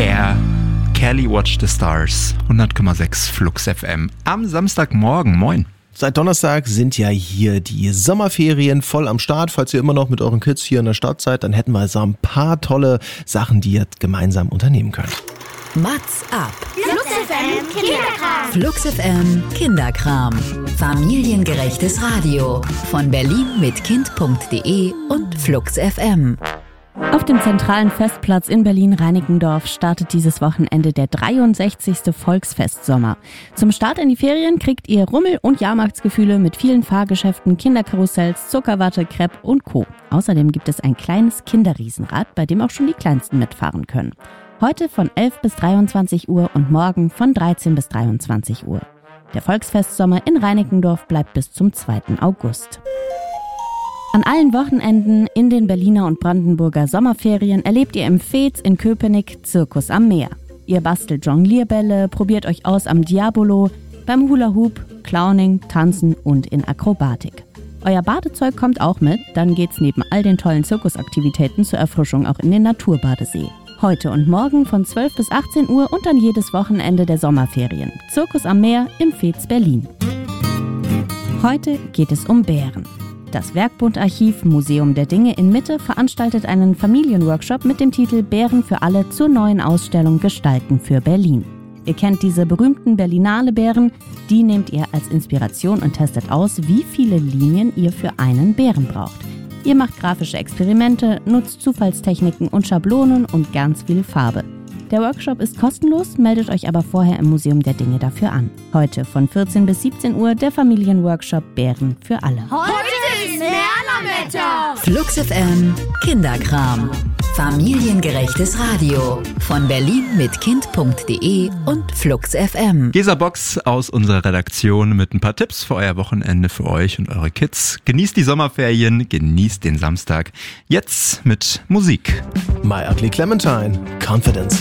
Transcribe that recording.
Air, Kelly Watch the Stars, 100,6 Flux FM am Samstagmorgen. Moin. Seit Donnerstag sind ja hier die Sommerferien voll am Start. Falls ihr immer noch mit euren Kids hier in der Stadt seid, dann hätten wir so ein paar tolle Sachen, die ihr gemeinsam unternehmen könnt. Mats ab. Flux FM Kinderkram. Flux FM Kinderkram. Familiengerechtes Radio. Von Berlin mit Kind.de und Flux FM. Auf dem zentralen Festplatz in Berlin-Reinickendorf startet dieses Wochenende der 63. Volksfestsommer. Zum Start in die Ferien kriegt ihr Rummel- und Jahrmarktsgefühle mit vielen Fahrgeschäften, Kinderkarussells, Zuckerwatte, Crepe und Co. Außerdem gibt es ein kleines Kinderriesenrad, bei dem auch schon die Kleinsten mitfahren können. Heute von 11 bis 23 Uhr und morgen von 13 bis 23 Uhr. Der Volksfestsommer in Reinickendorf bleibt bis zum 2. August. An allen Wochenenden in den Berliner und Brandenburger Sommerferien erlebt ihr im Veets in Köpenick Zirkus am Meer. Ihr bastelt Jonglierbälle, probiert euch aus am Diabolo, beim Hula Hoop, Clowning, Tanzen und in Akrobatik. Euer Badezeug kommt auch mit, dann geht's neben all den tollen Zirkusaktivitäten zur Erfrischung auch in den Naturbadesee. Heute und morgen von 12 bis 18 Uhr und dann jedes Wochenende der Sommerferien. Zirkus am Meer im Veets Berlin. Heute geht es um Bären. Das Werkbundarchiv Museum der Dinge in Mitte veranstaltet einen Familienworkshop mit dem Titel Bären für alle zur neuen Ausstellung Gestalten für Berlin. Ihr kennt diese berühmten Berlinale-Bären, die nehmt ihr als Inspiration und testet aus, wie viele Linien ihr für einen Bären braucht. Ihr macht grafische Experimente, nutzt Zufallstechniken und Schablonen und ganz viel Farbe. Der Workshop ist kostenlos, meldet euch aber vorher im Museum der Dinge dafür an. Heute von 14 bis 17 Uhr der Familienworkshop Bären für alle. Heute ist Lernerwetter. Flux FM Kinderkram. Familiengerechtes Radio. Von Berlin mit Kind.de und Flux FM. Gesa Box aus unserer Redaktion mit ein paar Tipps für euer Wochenende für euch und eure Kids. Genießt die Sommerferien, genießt den Samstag. Jetzt mit Musik. My Ugly Clementine, Confidence.